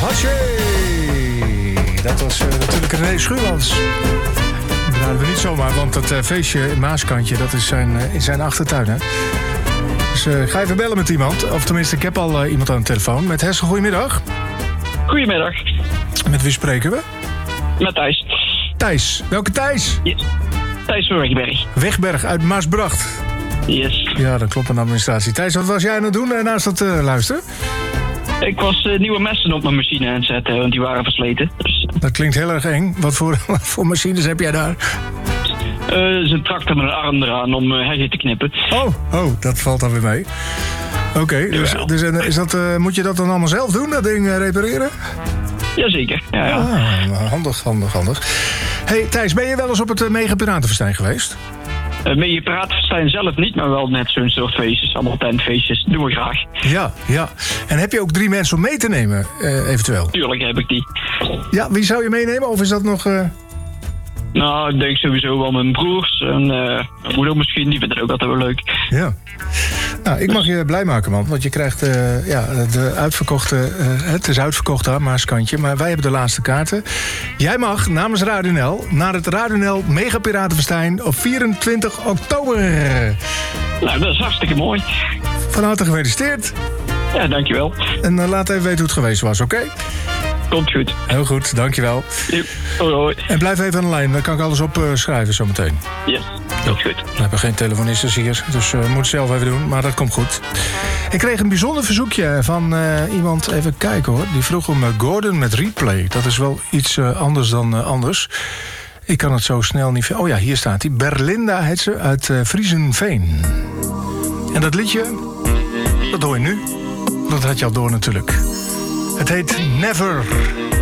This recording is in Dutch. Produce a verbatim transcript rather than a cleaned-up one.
Hatsje! Dat was uh, natuurlijk René Schuurmans. Dat draaien we niet zomaar, want dat uh, feestje in Maaskantje, dat is zijn, uh, in zijn achtertuin, hè? Dus uh, ga even bellen met iemand. Of tenminste, ik heb al uh, iemand aan de telefoon. Met Hessel, goedemiddag. Goedemiddag. Met wie spreken we? Met Thijs. Thijs. Welke Thijs? Yes. Thijs van Wegberg. Wegberg uit Maasbracht. Yes. Ja, dat klopt, een administratie. Thijs, wat was jij aan het doen uh, naast dat uh, luisteren? Ik was uh, nieuwe messen op mijn machine aan het zetten, want die waren versleten. Dus... Dat klinkt heel erg eng. Wat voor, wat voor machines heb jij daar? Uh, is een tractor met een arm eraan om uh, heggen te knippen. Oh, oh, dat valt dan weer mee. Oké, okay, dus, dus is dat, uh, moet je dat dan allemaal zelf doen, dat ding uh, repareren? Jazeker, ja, ja. Ah, handig, handig, handig. Hey Thijs, ben je wel eens op het uh, Mega Piratenfestijn geweest? Uh, Mega Piratenfestijn zelf niet, maar wel net zo'n soort feestjes. Allemaal tentfeestjes, doen we graag. Ja, ja. En heb je ook drie mensen om mee te nemen, uh, eventueel? Tuurlijk heb ik die. Ja, wie zou je meenemen? Of is dat nog... Uh... Nou, ik denk sowieso wel mijn broers en uh, mijn moeder misschien. Die vinden het ook altijd wel leuk. Ja. Nou, ik mag je blij maken, man. Want je krijgt uh, ja, de uitverkochte... Uh, het is uitverkocht daar, Maaskantje. Maar wij hebben de laatste kaarten. Jij mag namens Radio N L naar het Radio N L Mega Piratenfestijn op vierentwintig oktober. Nou, dat is hartstikke mooi. Van harte gefeliciteerd. Ja, dankjewel. En uh, laat even weten hoe het geweest was, oké? Okay? Komt goed. Heel goed, dankjewel. Yep. Hoi, hoi. En blijf even aan de lijn, dan kan ik alles opschrijven uh, zometeen. Yes, dat is goed. We hebben geen telefonisten hier, dus we uh, moeten het zelf even doen, maar dat komt goed. Ik kreeg een bijzonder verzoekje van uh, iemand, even kijken hoor. Die vroeg om uh, Gordon met Replay. Dat is wel iets uh, anders dan uh, anders. Ik kan het zo snel niet... Oh ja, hier staat hij. Berlinda heet ze uit uh, Friesenveen. En dat liedje, dat hoor je nu. Dat had je al door natuurlijk. Het heet Never.